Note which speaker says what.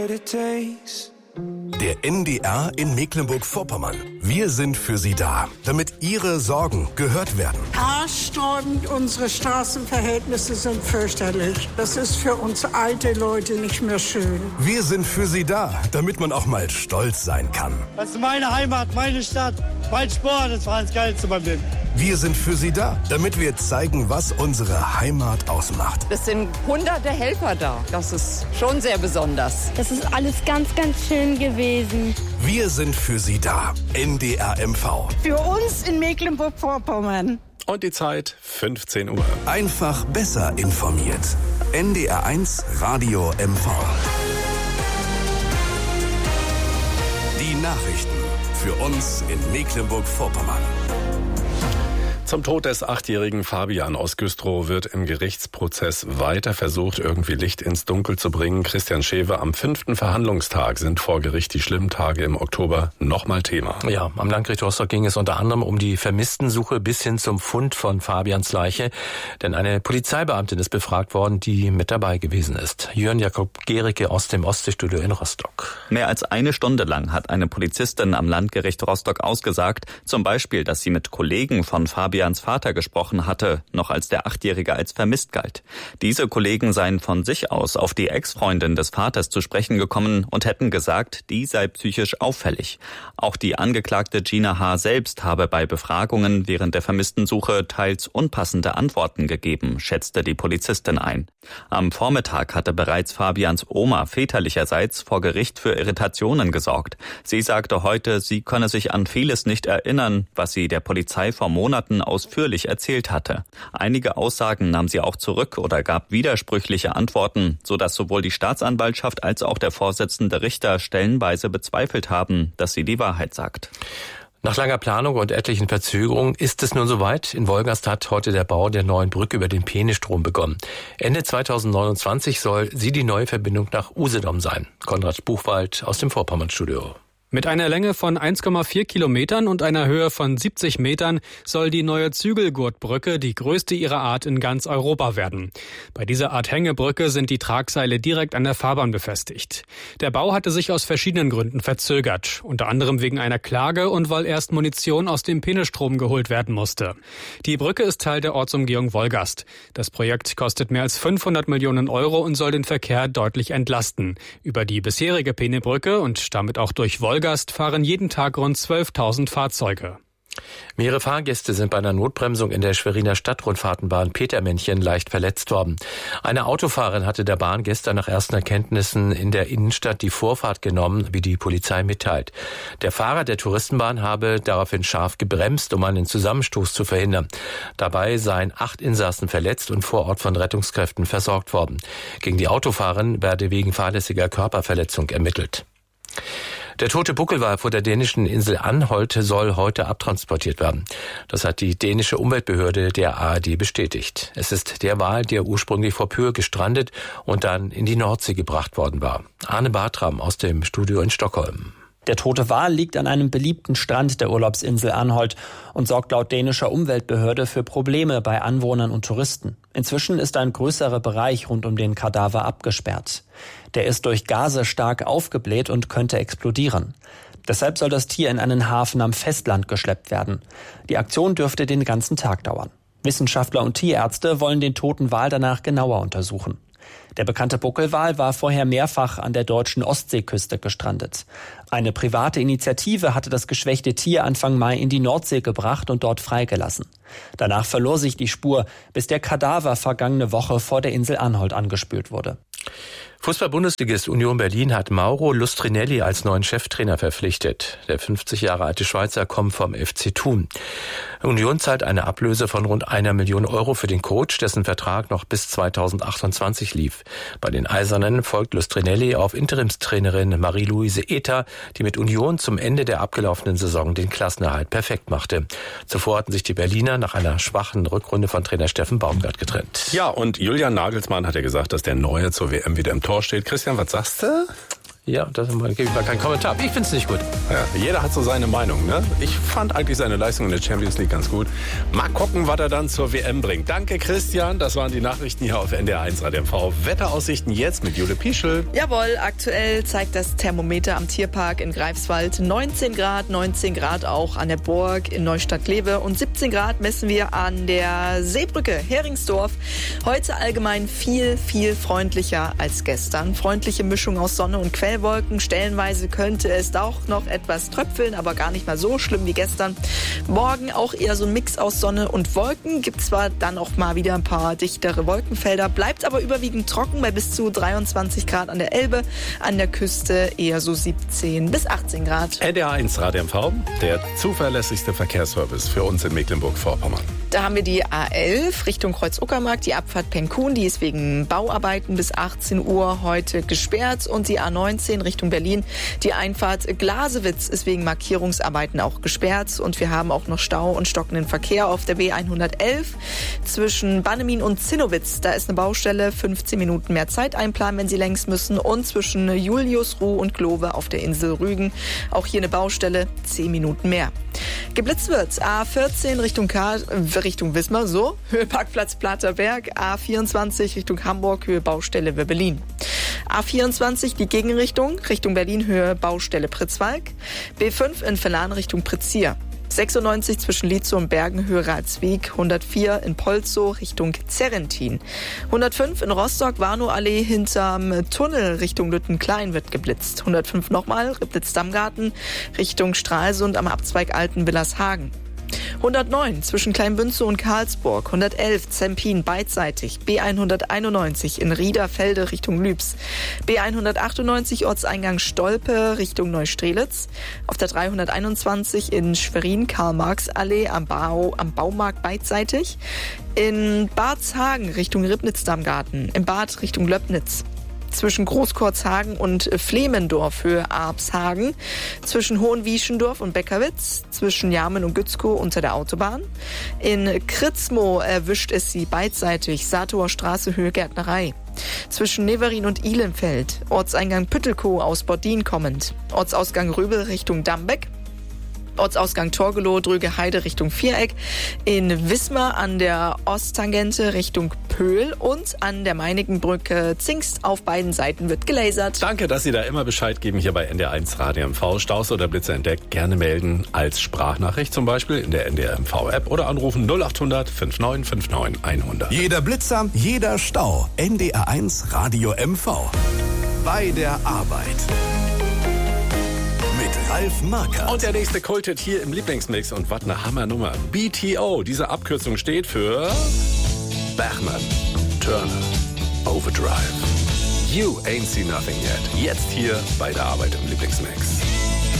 Speaker 1: Der NDR in Mecklenburg-Vorpommern. Wir sind für Sie da, damit Ihre Sorgen gehört werden.
Speaker 2: Haarsträubend, unsere Straßenverhältnisse sind fürchterlich. Das ist für uns alte Leute nicht mehr schön.
Speaker 1: Wir sind für Sie da, damit man auch mal stolz sein kann.
Speaker 3: Das ist meine Heimat, meine Stadt, mein Sport, das war das Geilste beim Leben.
Speaker 1: Wir sind für Sie da, damit wir zeigen, was unsere Heimat ausmacht.
Speaker 4: Es sind hunderte Helfer da. Das ist schon sehr besonders.
Speaker 5: Das ist alles ganz, ganz schön gewesen.
Speaker 1: Wir sind für Sie da. NDR MV.
Speaker 2: Für uns in Mecklenburg-Vorpommern.
Speaker 6: Und die Zeit 15 Uhr.
Speaker 1: Einfach besser informiert. NDR 1 Radio MV. Die Nachrichten für uns in Mecklenburg-Vorpommern.
Speaker 6: Zum Tod des 8-jährigen Fabian aus Güstrow wird im Gerichtsprozess weiter versucht, irgendwie Licht ins Dunkel zu bringen. Christian Schewe, am 5. Verhandlungstag sind vor Gericht die schlimmen Tage im Oktober nochmal Thema.
Speaker 7: Ja, am Landgericht Rostock ging es unter anderem um die Vermisstensuche bis hin zum Fund von Fabians Leiche. Denn eine Polizeibeamtin ist befragt worden, die mit dabei gewesen ist. Jörn Jakob Gericke aus dem Ostseestudio in Rostock.
Speaker 8: Mehr als eine Stunde lang hat eine Polizistin am Landgericht Rostock ausgesagt, zum Beispiel, dass sie mit Kollegen von Fabians Vater gesprochen hatte, noch als der 8-Jährige als vermisst galt. Diese Kollegen seien von sich aus auf die Ex-Freundin des Vaters zu sprechen gekommen und hätten gesagt, die sei psychisch auffällig. Auch die Angeklagte Gina H. selbst habe bei Befragungen während der Vermisstensuche teils unpassende Antworten gegeben, schätzte die Polizistin ein. Am Vormittag hatte bereits Fabians Oma väterlicherseits vor Gericht für Irritationen gesorgt. Sie sagte heute, sie könne sich an vieles nicht erinnern, was sie der Polizei vor Monaten ausführlich erzählt hatte. Einige Aussagen nahm sie auch zurück oder gab widersprüchliche Antworten, sodass sowohl die Staatsanwaltschaft als auch der Vorsitzende Richter stellenweise bezweifelt haben, dass sie die Wahrheit sagt.
Speaker 7: Nach langer Planung und etlichen Verzögerungen ist es nun soweit. In Wolgast hat heute der Bau der neuen Brücke über den Peenestrom begonnen. Ende 2029 soll sie die neue Verbindung nach Usedom sein. Konrad Buchwald aus dem Vorpommernstudio.
Speaker 9: Mit einer Länge von 1,4 Kilometern und einer Höhe von 70 Metern soll die neue Zügelgurtbrücke die größte ihrer Art in ganz Europa werden. Bei dieser Art Hängebrücke sind die Tragseile direkt an der Fahrbahn befestigt. Der Bau hatte sich aus verschiedenen Gründen verzögert, unter anderem wegen einer Klage und weil erst Munition aus dem Peenestrom geholt werden musste. Die Brücke ist Teil der Ortsumgehung Wolgast. Das Projekt kostet mehr als 500 Millionen Euro und soll den Verkehr deutlich entlasten. Über die bisherige Peenebrücke und damit auch durch Wolgast fahren jeden Tag rund 12.000 Fahrzeuge.
Speaker 7: Mehrere Fahrgäste sind bei einer Notbremsung in der Schweriner Stadtrundfahrtenbahn Petermännchen leicht verletzt worden. Eine Autofahrerin hatte der Bahn gestern nach ersten Erkenntnissen in der Innenstadt die Vorfahrt genommen, wie die Polizei mitteilt. Der Fahrer der Touristenbahn habe daraufhin scharf gebremst, um einen Zusammenstoß zu verhindern. Dabei seien 8 Insassen verletzt und vor Ort von Rettungskräften versorgt worden. Gegen die Autofahrerin werde wegen fahrlässiger Körperverletzung ermittelt. Der tote Buckelwal vor der dänischen Insel Anholt soll heute abtransportiert werden. Das hat die dänische Umweltbehörde der ARD bestätigt. Es ist der Wal, der ursprünglich vor Pür gestrandet und dann in die Nordsee gebracht worden war. Arne Bartram aus dem Studio in Stockholm.
Speaker 10: Der tote Wal liegt an einem beliebten Strand der Urlaubsinsel Anholt und sorgt laut dänischer Umweltbehörde für Probleme bei Anwohnern und Touristen. Inzwischen ist ein größerer Bereich rund um den Kadaver abgesperrt. Der ist durch Gase stark aufgebläht und könnte explodieren. Deshalb soll das Tier in einen Hafen am Festland geschleppt werden. Die Aktion dürfte den ganzen Tag dauern. Wissenschaftler und Tierärzte wollen den toten Wal danach genauer untersuchen. Der bekannte Buckelwal war vorher mehrfach an der deutschen Ostseeküste gestrandet. Eine private Initiative hatte das geschwächte Tier Anfang Mai in die Nordsee gebracht und dort freigelassen. Danach verlor sich die Spur, bis der Kadaver vergangene Woche vor der Insel Anholt angespült wurde.
Speaker 7: Fußball-Bundesligist Union Berlin hat Mauro Lustrinelli als neuen Cheftrainer verpflichtet. Der 50 Jahre alte Schweizer kommt vom FC Thun. Union zahlt eine Ablöse von rund 1 Million Euro für den Coach, dessen Vertrag noch bis 2028 lief. Bei den Eisernen folgt Lustrinelli auf Interimstrainerin Marie-Louise Ether, die mit Union zum Ende der abgelaufenen Saison den Klassenerhalt perfekt machte. Zuvor hatten sich die Berliner nach einer schwachen Rückrunde von Trainer Steffen Baumgart getrennt.
Speaker 6: Ja, und Julian Nagelsmann hat ja gesagt, dass der Neue zur WM wieder im Tor steht. Christian, was sagst du?
Speaker 7: Ja, das gebe ich mal keinen Kommentar. Ich finde es nicht gut.
Speaker 6: Ja, jeder hat so seine Meinung, ne? Ich fand eigentlich seine Leistung in der Champions League ganz gut. Mal gucken, was er dann zur WM bringt. Danke, Christian. Das waren die Nachrichten hier auf NDR1 Radio MV. Wetteraussichten jetzt mit Jule Pieschel.
Speaker 11: Jawohl, aktuell zeigt das Thermometer am Tierpark in Greifswald 19 Grad auch an der Burg in Neustadt-Glewe und 17 Grad messen wir an der Seebrücke Heringsdorf. Heute allgemein viel freundlicher als gestern. Freundliche Mischung aus Sonne und Quellwolken. Stellenweise könnte es auch noch etwas tröpfeln, aber gar nicht mal so schlimm wie gestern. Morgen auch eher so ein Mix aus Sonne und Wolken. Gibt zwar dann auch mal wieder ein paar dichtere Wolkenfelder, bleibt aber überwiegend trocken bei bis zu 23 Grad an der Elbe. An der Küste eher so 17 bis 18 Grad.
Speaker 6: NDR1 Radio MV, der zuverlässigste Verkehrsservice für uns in Mecklenburg-Vorpommern.
Speaker 11: Da haben wir die A11 Richtung Kreuz-Uckermark, die Abfahrt Penkun, die ist wegen Bauarbeiten bis 18 Uhr heute gesperrt und die A19 Richtung Berlin, die Einfahrt Glasewitz ist wegen Markierungsarbeiten auch gesperrt und wir haben auch noch Stau und stockenden Verkehr auf der B111 zwischen Bannemin und Zinnowitz. Da ist eine Baustelle, 15 Minuten mehr Zeit einplanen, wenn Sie längs müssen und zwischen Juliusruh und Glove auf der Insel Rügen, auch hier eine Baustelle, 10 Minuten mehr. Geblitzt wird A14 Richtung Wismar, so, Höhe Parkplatz Platerberg, A24 Richtung Hamburg, Höhe Baustelle Werbelin. A24 die Gegenrichtung, Richtung Berlin, Höhe Baustelle Pritzwalk. B5 in Verlan Richtung Pritzir. 96 zwischen Lietzow und Bergen, Höhe Ratsweg. 104 in Polzow Richtung Zerrentin. 105 in Rostock, Warnow-Allee hinterm Tunnel Richtung Lüttenklein wird geblitzt. 105 nochmal, Riplitz-Dammgarten Richtung Stralsund am Abzweig Alten-Villershagen. 109 zwischen Kleinbünzow und Karlsburg, 111 Zempin beidseitig, B191 in Riederfelde Richtung Lübs, B198 Ortseingang Stolpe Richtung Neustrelitz, auf der 321 in Schwerin Karl-Marx-Allee am Baumarkt beidseitig, in Badshagen Richtung Ribnitz-Dammgarten, im Bad Richtung Löbnitz. Zwischen Großkorzhagen und Flemendorf Höhe Arpshagen, zwischen Hohenwieschendorf und Beckerwitz, zwischen Jarmen und Gützkow unter der Autobahn. In Kritzmow erwischt es Sie beidseitig, Saatower Straße Höhe Gärtnerei. Zwischen Neverin und Ihlenfeld, Ortseingang Püttelkow aus Bordin kommend, Ortsausgang Röbel Richtung Dambeck. Ortsausgang Torgelow, Dröge Heide Richtung Viereck, in Wismar an der Osttangente Richtung Pöhl und an der Meinigenbrücke Zingst auf beiden Seiten wird gelasert.
Speaker 6: Danke, dass Sie da immer Bescheid geben hier bei NDR1 Radio MV. Staus oder Blitze entdeckt, gerne melden als Sprachnachricht zum Beispiel in der NDR MV App oder anrufen 0800 5959 100.
Speaker 1: Jeder Blitzer, jeder Stau. NDR1 Radio MV. Bei der Arbeit. Ralf Markert.
Speaker 6: Und der nächste Kulthit hier im Lieblingsmix. Und was eine Hammernummer. BTO. Diese Abkürzung steht für Bachman Turner Overdrive. You ain't seen nothing yet. Jetzt hier bei der Arbeit im Lieblingsmix.